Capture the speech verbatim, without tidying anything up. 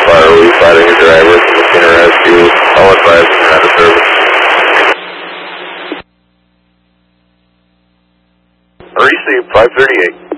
Fire, we fighting your driver from the Messina Rescue. All advised you're out of service. Received, five thirty-eight.